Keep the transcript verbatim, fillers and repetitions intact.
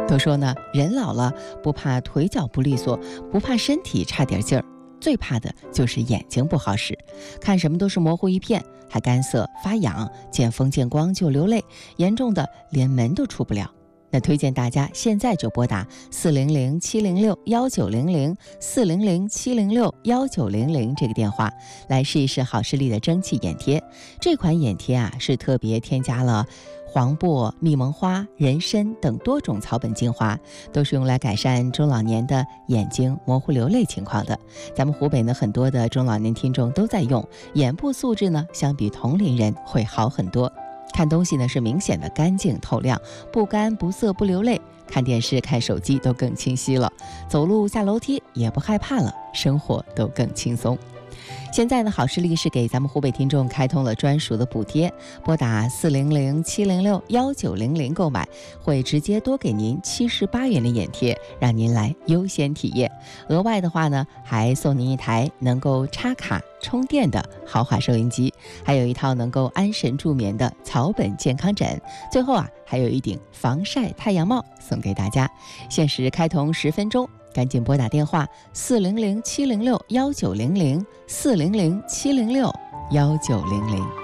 都说呢，人老了不怕腿脚不利索，不怕身体差点劲儿，最怕的就是眼睛不好使，看什么都是模糊一片，还干涩发痒，见风见光就流泪，严重的连门都出不了。那推荐大家现在就拨打四零零七零六幺九零零四零零七零六幺九零零这个电话，来试一试好视力的蒸汽眼贴。这款眼贴啊，是特别添加了黄柏、蜜蒙花、人参等多种草本精华，都是用来改善中老年的眼睛模糊流泪情况的。咱们湖北呢，很多的中老年听众都在用，眼部素质呢，相比同龄人会好很多。看东西呢是明显的干净透亮，不干不涩不流泪，看电视看手机都更清晰了，走路下楼梯也不害怕了，生活都更轻松。现在呢，好视力是给咱们湖北听众开通了专属的补贴，拨打四零零七零六幺九零零购买，会直接多给您七十八元的眼贴，让您来优先体验。额外的话呢，还送您一台能够插卡充电的豪华收音机，还有一套能够安神助眠的草本健康枕，最后啊，还有一顶防晒太阳帽送给大家。限时开通十分钟，赶紧拨打电话四零零七零六幺九零零四零零七零六幺九零零。